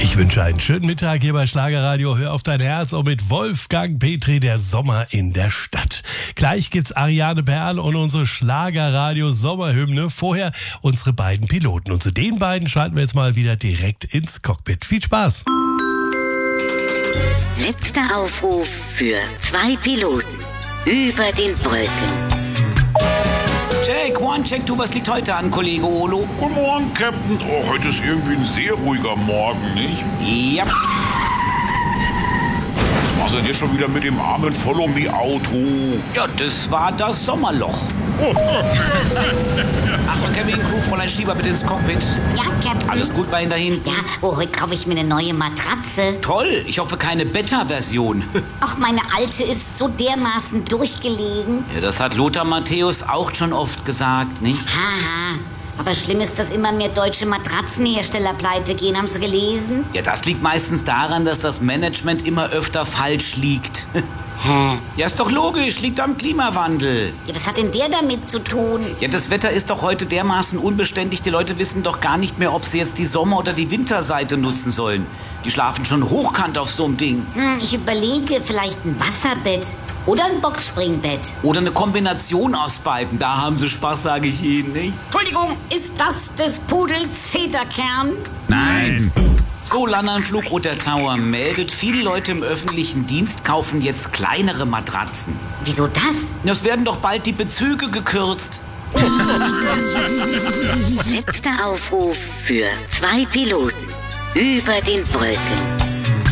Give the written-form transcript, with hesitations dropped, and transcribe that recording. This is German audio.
Ich wünsche einen schönen Mittag hier bei Schlagerradio. Hör auf dein Herz und mit Wolfgang Petri, der Sommer in der Stadt. Gleich gibt's Ariane Perl und unsere Schlagerradio Sommerhymne. Vorher unsere beiden Piloten. Und zu den beiden schalten wir jetzt mal wieder direkt ins Cockpit. Viel Spaß! Letzter Aufruf für 2 Piloten über den Wolken. Check, one, check, du, was liegt heute an, Kollege Olo? Guten Morgen, Captain. Oh, heute ist irgendwie ein sehr ruhiger Morgen, nicht? Ja. Was machst du denn jetzt schon wieder mit dem armen Follow-Me-Auto? Ja, das war das Sommerloch. Achtung, Kevin, Crew, Fräulein Schieber, bitte ins Cockpit. Ja, Captain. Alles gut bei Ihnen da hinten? Ja, heute kaufe ich mir eine neue Matratze. Toll, ich hoffe keine Beta-Version. Ach, meine alte ist so dermaßen durchgelegen. Ja, das hat Lothar Matthäus auch schon oft gesagt, nicht? Haha. Aber schlimm ist, dass immer mehr deutsche Matratzenhersteller pleite gehen. Haben Sie gelesen? Ja, das liegt meistens daran, dass das Management immer öfter falsch liegt. Hä? Ja, ist doch logisch, liegt am Klimawandel. Ja, was hat denn der damit zu tun? Ja, das Wetter ist doch heute dermaßen unbeständig, die Leute wissen doch gar nicht mehr, ob sie jetzt die Sommer- oder die Winterseite nutzen sollen. Die schlafen schon hochkant auf so einem Ding. Ich überlege, vielleicht ein Wasserbett oder ein Boxspringbett. Oder eine Kombination aus beiden, da haben sie Spaß, sage ich Ihnen, nicht? Entschuldigung, ist das des Pudels Federkern? Nein! So, Landanflug Roter Tower meldet, viele Leute im öffentlichen Dienst kaufen jetzt kleinere Matratzen. Wieso das? Es werden doch bald die Bezüge gekürzt. Letzter Aufruf für 2 Piloten über den Wolken.